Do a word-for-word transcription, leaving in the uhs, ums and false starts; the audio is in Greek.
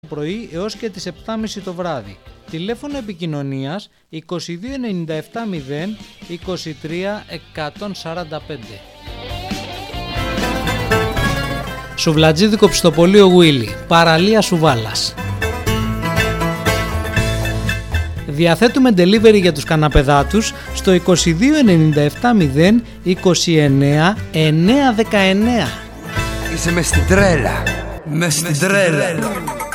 πρωί έως και τις επτά και μισή το βράδυ. Τηλέφωνο επικοινωνίας είκοσι δύο ενενήντα επτά μηδέν είκοσι τρία εκατόν σαράντα πέντε. Σουβλατζίδικο Ψητοπολείο Γουίλι, παραλία Σουβάλας. Διαθέτουμε delivery για τους καναπεδάτους στο είκοσι δύο ενενήντα επτά μηδέν είκοσι εννέα εννιακόσια δεκαεννέα. Είσαι μες στην τρέλα. Μες στην τρέλα.